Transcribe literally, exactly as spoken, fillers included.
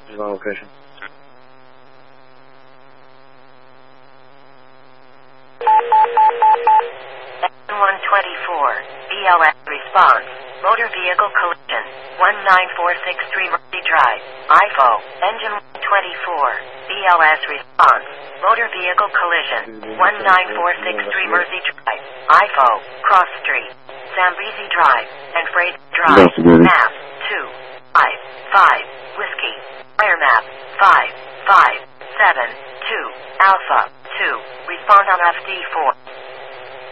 Is my location. one twenty-four, B L S response, motor vehicle collision, one nine four six three Mersey Drive, I F O, engine one twenty-four, B L S response, motor vehicle collision, one nine four six three Mersey Drive, I F O, Cross Street, Zambezi Drive, and Freight Drive, map, two, five, five, Whiskey, fire map, five, five, seven, two, Alpha, two, respond on F D four.